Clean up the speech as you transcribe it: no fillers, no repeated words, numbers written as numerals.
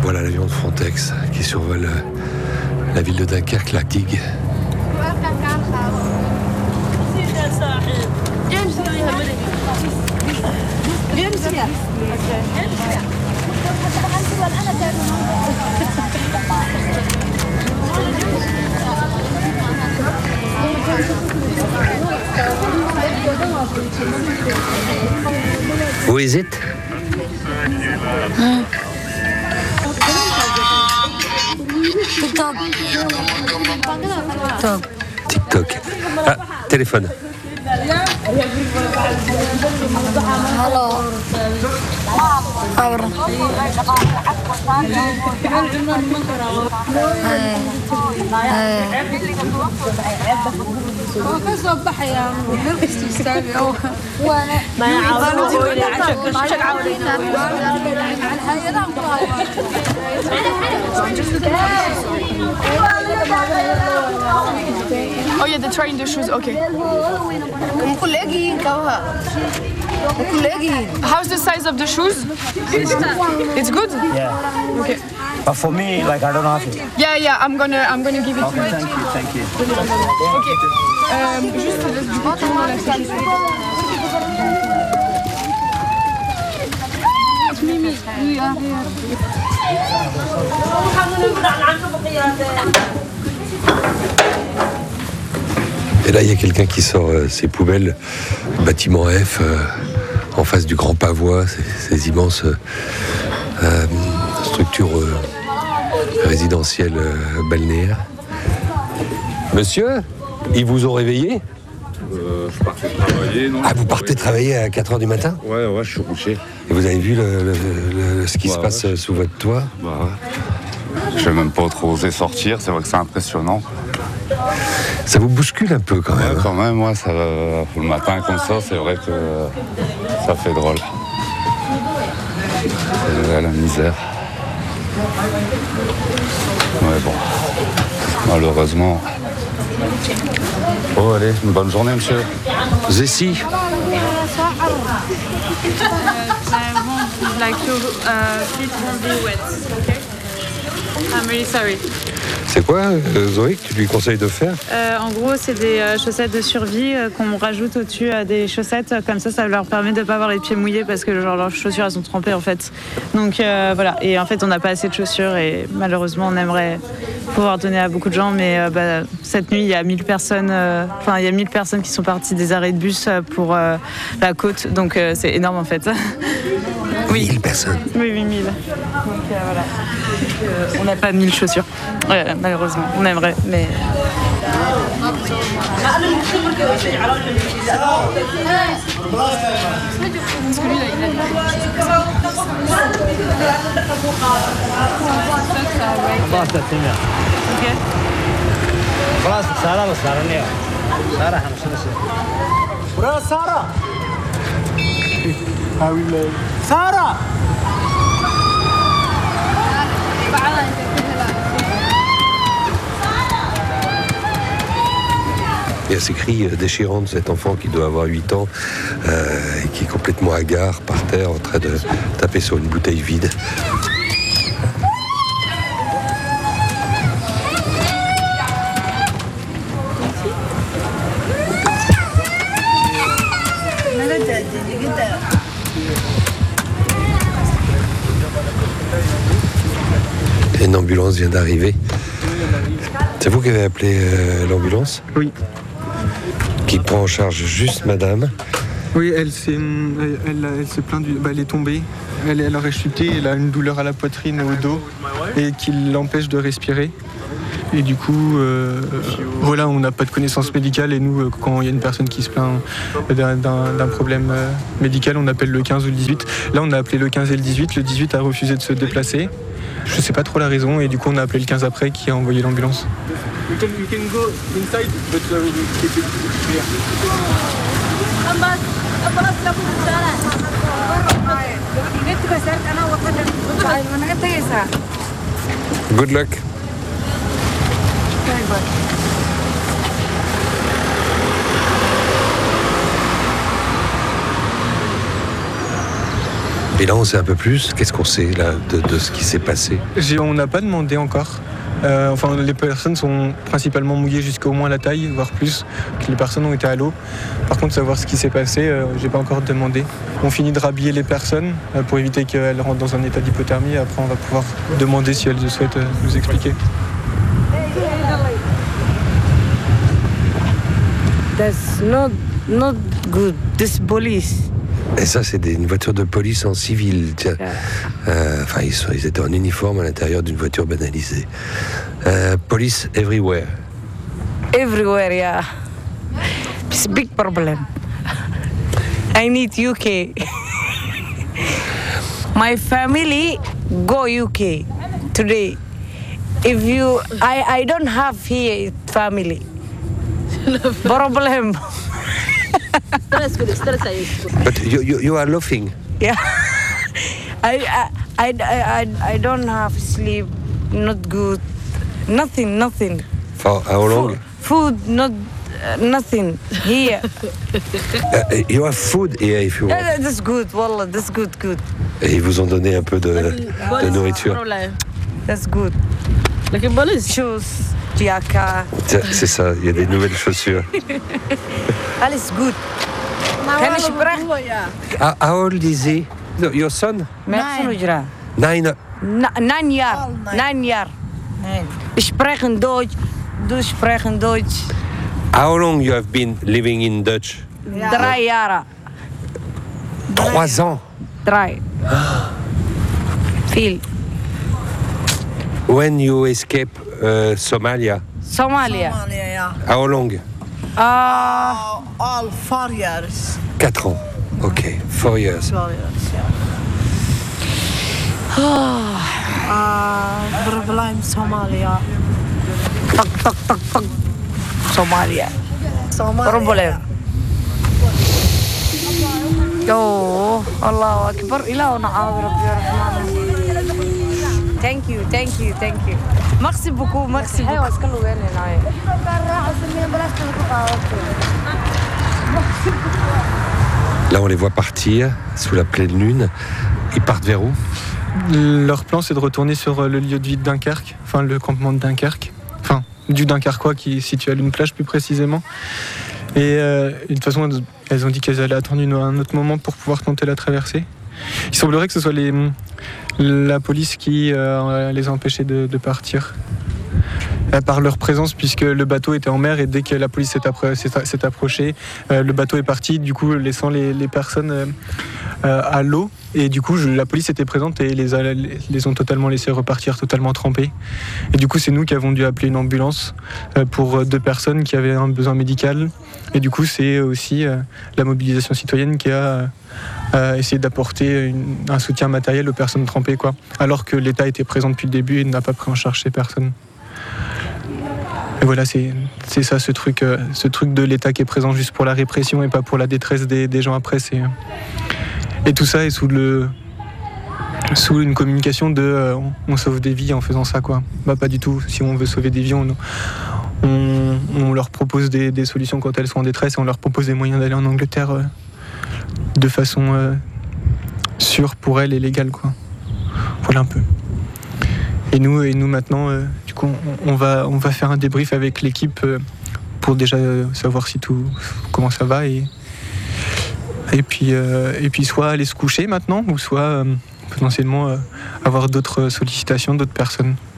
voilà l'avion de Frontex qui survole la ville de Dunkerque, la Tig. Who is it? TikTok. Ah, téléphone. Halo. Oh yeah, they're trying the shoes, okay. How's the size of the shoes? It's good? Yeah. Okay. But for me, like, I don't have it. Yeah, I'm gonna give it to you. Thank you. Ok. Juste du coup, tourne la salle. Et là, il y a quelqu'un qui sort ses poubelles, bâtiment F, en face du Grand Pavois, ces immenses structures résidentielles balnéaires. Monsieur, ils vous ont réveillé ? Je partais travailler, non? Ah, vous partez travailler à 4h du matin ? Ouais, je suis couché. Et vous avez vu ce qui se passe sous votre toit ? Bah ouais. Je vais même pas trop oser sortir, c'est vrai que c'est impressionnant. Ça vous bouscule un peu quand même. Ouais, quand même, ouais, ça, le matin comme ça, c'est vrai que ça fait drôle. C'est la misère. Ouais, bon. Malheureusement. Oh, allez, une bonne journée, monsieur. Zessi, I won't like your feet won't be wet, okay? I'm really sorry. c'est quoi, Zoé, que tu lui conseilles de faire ? En gros, c'est des chaussettes de survie qu'on rajoute au-dessus des chaussettes. Comme ça leur permet de ne pas avoir les pieds mouillés parce que leurs chaussures, elles sont trempées en fait. Donc voilà. Et en fait, on n'a pas assez de chaussures et malheureusement, on aimerait pouvoir donner à beaucoup de gens. Mais cette nuit, il y a 1000 personnes. Il y a 1000 personnes qui sont parties des arrêts de bus pour la côte. Donc c'est énorme en fait. Oui. 1000 personnes. Oui, 1000. Donc voilà. On n'a pas 1000 chaussures. Malheureusement, on aimerait, mais. Sarah! Il y a ces cris déchirants de cet enfant qui doit avoir 8 ans et qui est complètement hagard par terre en train de taper sur une bouteille vide. Une ambulance vient d'arriver. C'est vous qui avez appelé l'ambulance ? Oui. Qui prend en charge juste madame ? Oui, elle s'est plainte, elle est tombée, elle aurait chuté, elle a une douleur à la poitrine et au dos et qui l'empêche de respirer. Et du coup, voilà, on n'a pas de connaissances médicales et nous, quand il y a une personne qui se plaint d'un problème médical, on appelle le 15 ou le 18. Là, on a appelé le 15 et le 18. Le 18 a refusé de se déplacer. Je ne sais pas trop la raison et du coup, on a appelé le 15 après qui a envoyé l'ambulance. You can go inside, but keep it clear. Good luck. Et là, on sait un peu plus. Qu'est-ce qu'on sait là de ce qui s'est passé? On n'a pas demandé encore. Les personnes sont principalement mouillées jusqu'au moins la taille, voire plus. Les personnes ont été à l'eau. Par contre, savoir ce qui s'est passé, j'ai pas encore demandé. On finit de rhabiller les personnes pour éviter qu'elles rentrent dans un état d'hypothermie. Après, on va pouvoir demander si elles souhaitent nous expliquer. That's not good. This police. Et ça, c'est une voiture de police en civil. Tiens. Ils étaient en uniforme à l'intérieur d'une voiture banalisée. Police everywhere. Everywhere, yeah. It's a big problem. I need UK. My family go UK today. If you, I don't have here family. Problem. But you are laughing. Yeah. I don't have sleep. Not good. Nothing. For how long? Food, not nothing here. You have food here if you want. That's good. Wallah, that's good. Et ils vous ont donné un peu de nourriture. That's good. Shoes, jaka. C'est ça, il y a des nouvelles chaussures. Alles good. Can you speak? How old is he? No, your son? 9 jaar. 9. 9 jaar. 9 jaar. Sprechen Deutsch. Du sprechen Deutsch. How long you have been living in Dutch? 3 jaar. 3 ans. 3. Veel. When you escape Somalia? Somalia. Yeah. How long? All 4 years. 4 ans. Ok, 4 years. 4 years, Problem Somalia. Tak. Somalia. Problem. Oh, Allahu Akbar. Ilahuna aawir Rabbi Rahman. Thank you. Merci beaucoup. Là, on les voit partir sous la pleine lune. Ils partent vers où? Leur plan, c'est de retourner sur le lieu de vie de Dunkerque, enfin le campement de Dunkerque, enfin du Dunkerquois qui est situé à une plage plus précisément. Et de toute façon, elles ont dit qu'elles allaient attendre un autre moment pour pouvoir tenter la traversée. Il semblerait que ce soit la police qui les a empêchés de partir. Par leur présence, puisque le bateau était en mer et dès que la police s'est approchée, le bateau est parti, du coup laissant les personnes à l'eau. Et du coup, la police était présente et les ont totalement laissés repartir, totalement trempés. Et du coup, c'est nous qui avons dû appeler une ambulance pour 2 personnes qui avaient un besoin médical. Et du coup, c'est aussi la mobilisation citoyenne qui a essayé d'apporter un soutien matériel aux personnes trempées, quoi. Alors que l'État était présent depuis le début et n'a pas pris en charge ces personnes. Et voilà, c'est ça, ce truc de l'État qui est présent juste pour la répression et pas pour la détresse des gens après. Et tout ça est sous une communication de on sauve des vies en faisant ça, quoi. Bah pas du tout. Si on veut sauver des vies, on leur propose des solutions quand elles sont en détresse et on leur propose des moyens d'aller en Angleterre de façon sûre pour elles et légale, quoi. Voilà un peu. Et nous maintenant, du coup, on va faire un débrief avec l'équipe pour déjà savoir comment ça va et puis soit aller se coucher maintenant ou soit potentiellement avoir d'autres sollicitations d'autres personnes.